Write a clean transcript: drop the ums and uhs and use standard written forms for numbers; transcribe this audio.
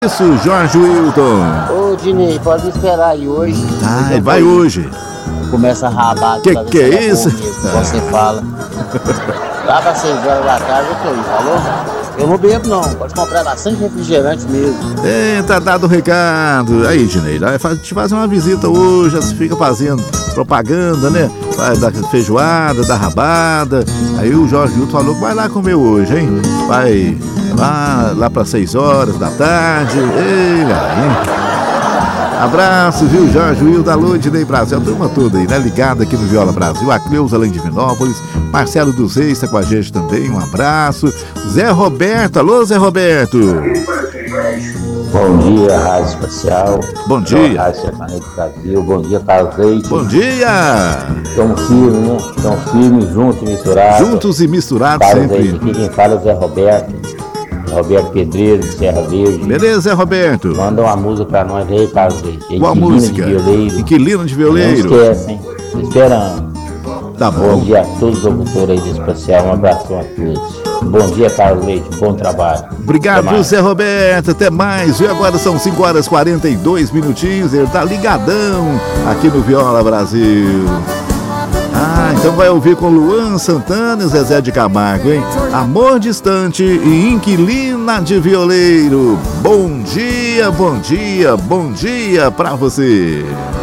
Isso, Jorge Wilton. Ô, Dinei, pode me esperar aí hoje. Ah, ele vai hoje. Começa a rabar. Que é isso? Você fala. Lá para 6 horas da tarde eu tô aí, falou? Eu não bebo não, pode comprar bastante refrigerante mesmo. Tá dado o recado. Aí, Dinei, te fazer uma visita hoje, você fica fazendo propaganda, né? Da feijoada, da rabada. Aí o Jorge Wilton falou que vai lá comer hoje, hein? Vai lá para 6 horas da tarde. Ei, hein? Abraço, viu, Jorge Will da Lua de Ney Brasil, a turma toda aí, né, ligada aqui no Viola Brasil, a Cleusa além de Divinópolis, Marcelo dos Reis está com a gente também, um abraço, Zé Roberto, alô Zé Roberto. Bom dia, Rádio Espacial. Bom dia. Rádio Sertanejo do Brasil, bom dia, Carlos Leite. Bom dia. Estamos firmes, né? Estamos firmes, juntos e misturados. Juntos e misturados Carlos sempre. Leite, aqui quem fala é o Zé Roberto Pedreiro, de Serra Verde. Beleza, Zé Roberto. Manda uma música pra nós aí, Carlos Leite. Qual música? Inquilino de Violeiro. Não esquece, hein? Tô esperando. Tá bom. Bom dia a todos os locutores aí do Espacial, um abração a todos. Bom dia, Carlos Leite, bom trabalho. Obrigado, Zé Roberto, até mais. E agora são 5 horas e 42 minutinhos, ele tá ligadão aqui no Viola Brasil. Então vai ouvir com Luan Santana e Zezé de Camargo, hein? Amor Distante e Inquilina de Violeiro. Bom dia, bom dia, bom dia pra você.